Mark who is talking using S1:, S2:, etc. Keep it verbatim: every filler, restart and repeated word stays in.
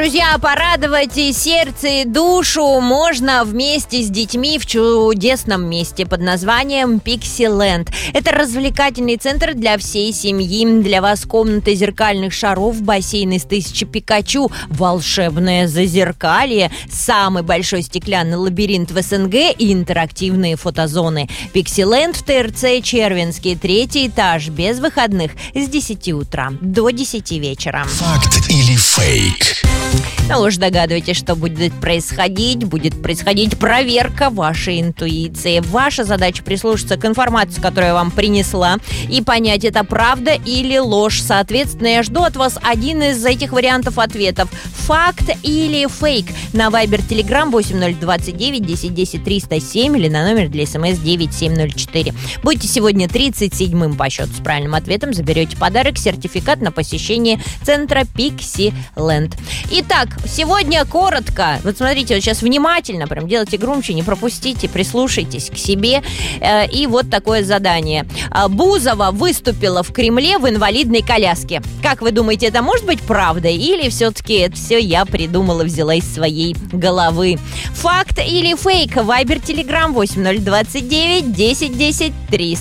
S1: Друзья, порадовать и сердце, и душу можно вместе с детьми в чудесном месте под названием Pixieland. Это развлекательный центр для всей семьи. Для вас комната зеркальных шаров, бассейн из тысячи Пикачу, волшебное зазеркалье, самый большой стеклянный лабиринт в СНГ и интерактивные фотозоны. Pixieland в ТРЦ Червинский, третий этаж, без выходных с десяти утра до десяти вечера.
S2: Факт или фейк?
S1: Ну, вы же догадываетесь, что будет происходить. Будет происходить проверка вашей интуиции. Ваша задача прислушаться к информации, которую я вам принесла, и понять, это правда или ложь. Соответственно, я жду от вас один из этих вариантов ответов. Факт или фейк? На Viber, Telegram восемь ноль двадцать девять десять десять триста семь или на номер для смс девять семь ноль четыре. Будете сегодня тридцать седьмым по счету с правильным ответом. Заберете подарок, сертификат на посещение центра Pixieland. Итак, сегодня коротко. Вот смотрите, вот сейчас внимательно, прям делайте громче, не пропустите, прислушайтесь к себе. Э, и вот такое задание. Бузова выступила в Кремле в инвалидной коляске. Как вы думаете, это может быть правдой? Или все-таки это все я придумала, взяла из своей головы? Факт или фейк? Вайбер, Телеграм восемь ноль двадцать девять десять десять триста.